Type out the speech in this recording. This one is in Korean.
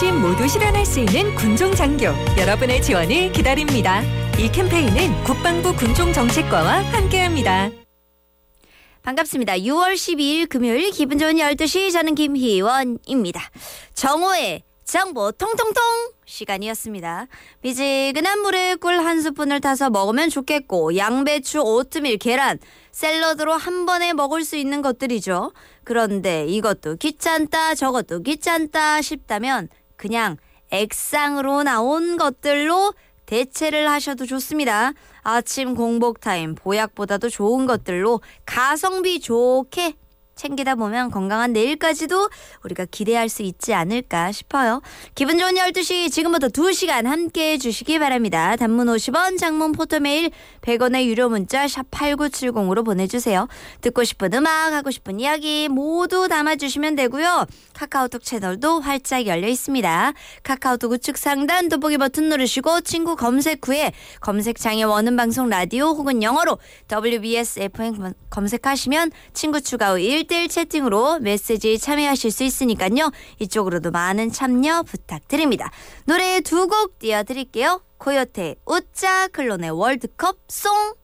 어르신 모두 실현할 수 있는 군종장교, 여러분의 지원을 기다립니다. 이 캠페인은 국방부 군종정책과와 함께합니다. 반갑습니다. 6월 12일 금요일 기분 좋은 12시, 저는 김희원입니다. 정오의 정보 통통통 시간이었습니다. 미지근한 물에 꿀 한 스푼을 타서 먹으면 좋겠고, 양배추, 오트밀, 계란, 샐러드로 한 번에 먹을 수 있는 것들이죠. 그런데 이것도 귀찮다 저것도 귀찮다 싶다면 그냥 액상으로 나온 것들로 대체를 하셔도 좋습니다. 아침 공복 타임 보약보다도 좋은 것들로 가성비 좋게 챙기다 보면 건강한 내일까지도 우리가 기대할 수 있지 않을까 싶어요. 기분 좋은 12시 지금부터 2시간 함께해 주시기 바랍니다. 단문 50원, 장문 포토메일 100원의 유료 문자 샵 8970으로 보내주세요. 듣고 싶은 음악, 하고 싶은 이야기 모두 담아주시면 되고요. 카카오톡 채널도 활짝 열려 있습니다. 카카오톡 우측 상단 돋보기 버튼 누르시고 친구 검색 후에 검색창에 원음 방송 라디오 혹은 영어로 WBS FM 검색하시면 친구 추가 후 1대1 채팅으로 메시지 참여하실 수 있으니까요. 이쪽으로도 많은 참여 부탁드립니다. 노래 2곡 띄워드릴게요. 코요태 웃자, 클론의 월드컵 송.